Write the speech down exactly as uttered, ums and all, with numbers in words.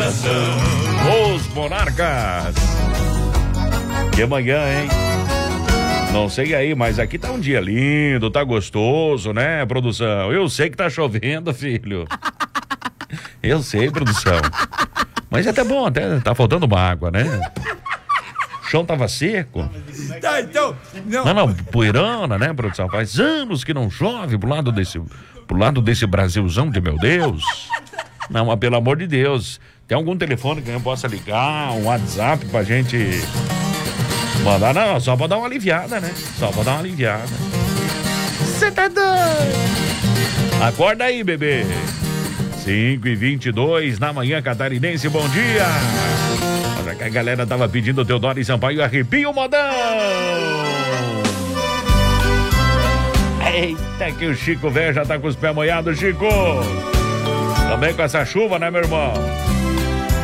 coração. Os Monarcas. Que manhã, hein? Não sei aí, mas aqui tá um dia lindo, tá gostoso, né, produção? Eu sei que tá chovendo, filho. Eu sei, produção. Mas é até bom, até tá faltando uma água, né? O chão tava seco. Tá, então. Não, Não, não, poeirona, né, produção? Faz anos que não chove pro lado desse, pro lado desse Brasilzão de meu Deus. Não, mas pelo amor de Deus, tem algum telefone que a gente possa ligar, um WhatsApp pra gente mandar? Não, só pra dar uma aliviada, né? Só pra dar uma aliviada. Você tá doido? Acorda aí, bebê. cinco e vinte e dois na manhã catarinense, bom dia. Olha que a galera tava pedindo o Teodoro e Sampaio, arrepia o modão. Eita, que o Chico velho já tá com os pés molhados, Chico. Também com essa chuva, né, meu irmão?